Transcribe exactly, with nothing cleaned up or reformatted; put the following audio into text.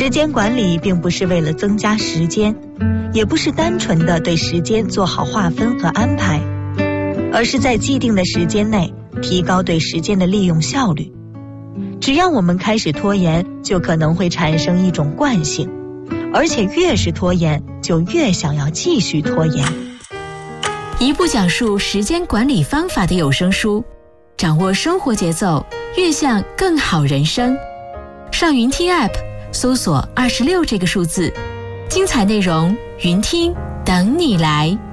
时间管理并不是为了增加时间，也不是单纯的对时间做好划分和安排，而是在既定的时间内提高对时间的利用效率。只要我们开始拖延，就可能会产生一种惯性，而且越是拖延，就越想要继续拖延。 一部讲述时间管理方法的有声书，掌握生活节奏，越向更好人生。上云听 App 搜索二十六这个数字，精彩内容云听等你来。